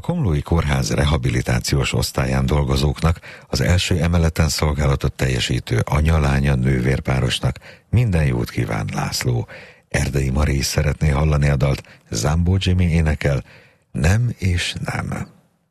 Komlói Kórház rehabilitációs osztályán dolgozóknak, az első emeleten szolgálatot teljesítő anya-lánya nővérpárosnak minden jót kíván László. Erdei Mari is szeretné hallani a dalt, Zambó Jimmy énekel, Nem és nem.